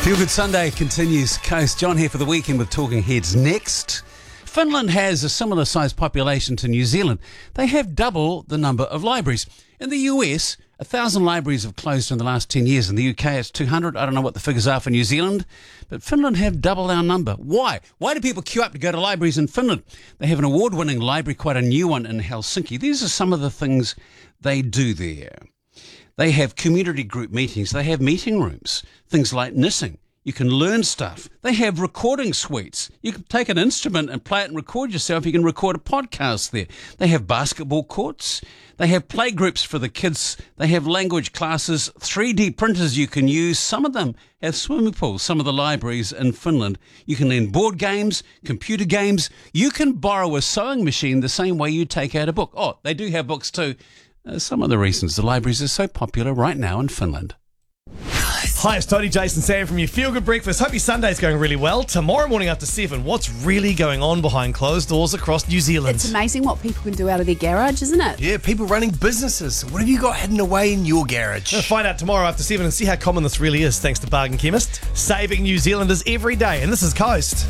Feel Good Sunday continues. Coast John here for the weekend with Talking Heads next. Finland has a similar sized population to New Zealand. They have double the number of libraries. In the US, 1,000 libraries have closed in the last 10 years. In the UK, it's 200. I don't know what the figures are for New Zealand, but Finland have double our number. Why? Why do people queue up to go to libraries in Finland? They have an award-winning library, quite a new one in Helsinki. These are some of the things they do there. They have community group meetings. They have meeting rooms, things like knitting. You can learn stuff. They have recording suites. You can take an instrument and play it and record yourself. You can record a podcast there. They have basketball courts. They have play groups for the kids. They have language classes, 3D printers you can use. Some of them have swimming pools, some of the libraries in Finland. You can learn board games, computer games. You can borrow a sewing machine the same way you take out a book. Oh, they do have books too. Some of the reasons the libraries are so popular right now in Finland. Hi, it's Tony, Jason, Sam from your Feel Good Breakfast. Hope your Sunday's going really well. Tomorrow morning after 7, what's really going on behind closed doors across New Zealand? It's amazing what people can do out of their garage, isn't it? Yeah, people running businesses. What have you got hidden away in your garage? We'll find out tomorrow after 7 and see how common this really is, thanks to Bargain Chemist. Saving New Zealanders every day, and this is Coast.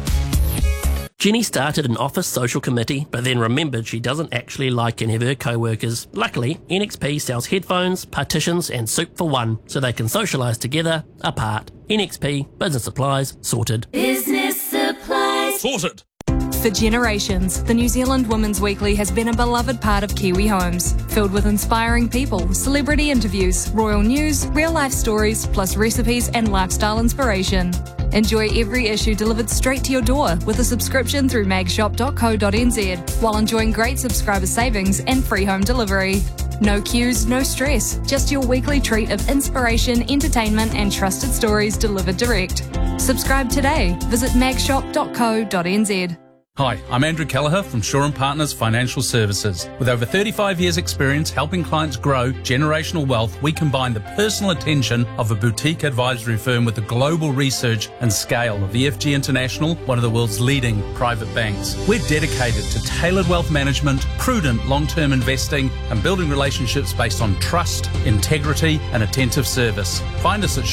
Jenny started an office social committee, but then remembered she doesn't actually like any of her co-workers. Luckily, NXP sells headphones, partitions and soup for one, so they can socialise together, apart. NXP, business supplies, sorted. Business supplies. Sorted. For generations, the New Zealand Women's Weekly has been a beloved part of Kiwi homes, filled with inspiring people, celebrity interviews, royal news, real-life stories, plus recipes and lifestyle inspiration. Enjoy every issue delivered straight to your door with a subscription through magshop.co.nz while enjoying great subscriber savings and free home delivery. No queues, no stress, just your weekly treat of inspiration, entertainment and trusted stories delivered direct. Subscribe today. Visit magshop.co.nz. Hi, I'm Andrew Kelleher from Shaw & Partners Financial Services. With over 35 years' experience helping clients grow generational wealth, we combine the personal attention of a boutique advisory firm with the global research and scale of EFG International, one of the world's leading private banks. We're dedicated to tailored wealth management, prudent long-term investing, and building relationships based on trust, integrity, and attentive service. Find us at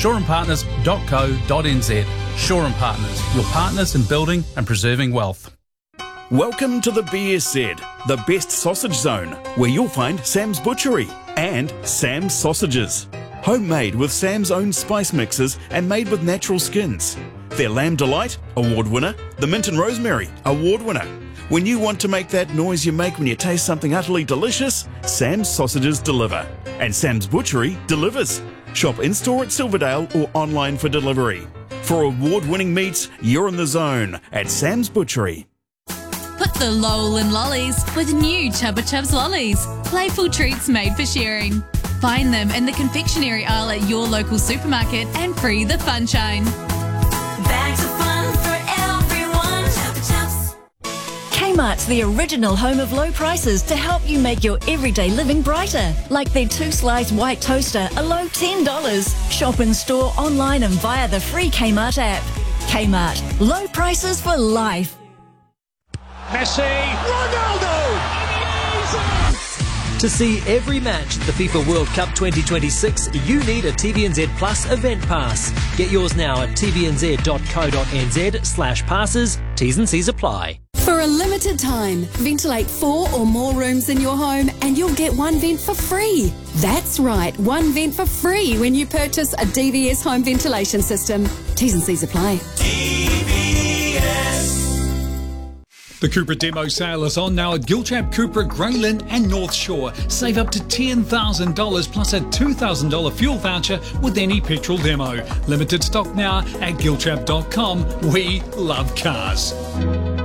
shawandpartners.co.nz. Shaw & Partners, your partners in building and preserving wealth. Welcome to the BSZ, the best sausage zone, where you'll find Sam's Butchery and Sam's Sausages. Homemade with Sam's own spice mixes and made with natural skins. Their Lamb Delight, award winner. The Mint and Rosemary, award winner. When you want to make that noise you make when you taste something utterly delicious, Sam's Sausages deliver. And Sam's Butchery delivers. Shop in-store at Silverdale or online for delivery. For award-winning meats, you're in the zone at Sam's Butchery. Put the lol in lollies with new Chubba Chubs lollies. Playful treats made for sharing. Find them in the confectionery aisle at your local supermarket and free the funshine. Bags of fun for everyone. Chubba Chubs. Kmart's the original home of low prices to help you make your everyday living brighter. Like their 2-slice white toaster, a low $10. Shop in store, online and via the free Kmart app. Kmart, low prices for life. Messi, Ronaldo! To see every match at the FIFA World Cup 2026, you need a TVNZ Plus event pass. Get yours now at tvnz.co.nz/passes. T's and C's apply. For a limited time, ventilate 4 or more rooms in your home and you'll get one vent for free. That's right, one vent for free when you purchase a DVS home ventilation system. T's and C's apply. The Cupra demo sale is on now at Gilchap, Cupra, Grey Lynn and North Shore. Save up to $10,000 plus a $2,000 fuel voucher with any petrol demo. Limited stock now at gilchap.com. We love cars.